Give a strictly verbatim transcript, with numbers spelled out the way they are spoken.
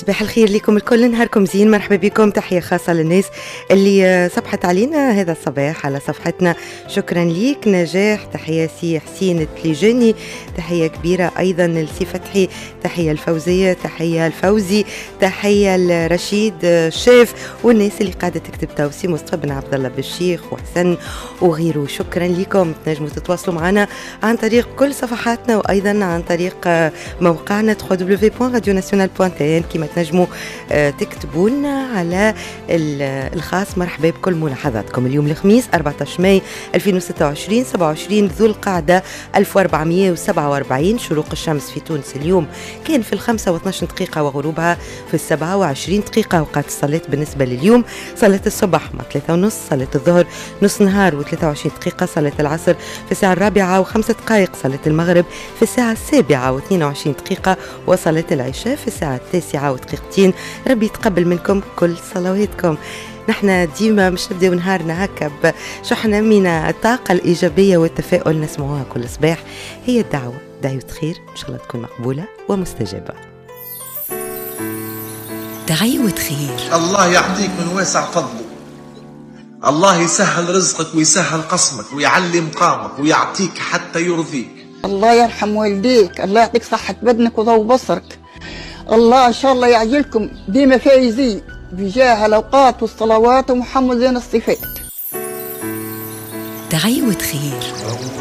صباح الخير لكم الكل، نهاركم زين، مرحبا بكم. تحية خاصة للناس اللي صبحت علينا هذا الصباح على صفحتنا. شكرا ليك نجاح، تحية سي حسين التليجاني، تحية كبيرة أيضا لسي فتحي، تحية الفوزية، تحية الفوزي، تحية لرشيد شيف والناس اللي قاعدة تكتب توسي، مصطفى بن عبد الله بالشيخ وحسن وغيره. شكرا لكم. تنجموا تتواصلوا معنا عن طريق كل صفحاتنا وأيضا عن طريق موقعنا دبليو دبليو دبليو بوان راديو ناسيونال بوان تي ان. كما تنجموا تكتبونا على الخاص. مرحبا بكل ملاحظاتكم. اليوم الخميس أربعة عشر ماي ألفين وستة وعشرين، سبعة وعشرين ذو القعدة ألف وأربعمائة وسبعة وأربعين. شروق الشمس في تونس اليوم كان في الخمسة واثناش دقيقة، وغروبها في السبعة وعشرين دقيقة. أوقات الصلاة بالنسبة لليوم: صلاة الصبح مع ثلاثة ونص، صلاة الظهر نص نهار وثلاثة وعشرين دقيقة، صلاة العصر في الساعة الرابعة وخمسة دقائق، صلاة المغرب في الساعة السابعة واثنين وعشرين دقيقة، وصلاة العشاء في الساعة التاسعة ودقيقتين. ربي يتقبل منكم كل صلواتكم. نحن ديما مش نبدأ نهارنا هكا بشحنة من الطاقة الإيجابية والتفاؤل، نسمعوها كل صباح. هي الدعوة، دعوة خير إن شاء الله تكون مقبولة ومستجابة. دعوة خير. الله يعطيك من واسع فضله، الله يسهل رزقك ويسهل قسمك ويعلي مقامك ويعطيك حتى يرضيك. الله يرحم والديك، الله يعطيك صحة بدنك وضوء بصرك. الله إن شاء الله يعجلكم ديما فايزين بجاه الأوقات والصلوات ومحمد زين الصفات. دعوة خير.